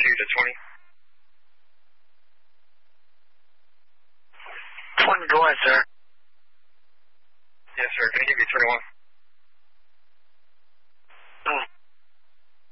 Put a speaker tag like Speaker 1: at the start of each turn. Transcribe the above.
Speaker 1: to 20.
Speaker 2: 20, go ahead, sir.
Speaker 1: Yes, sir. Can I give you 21?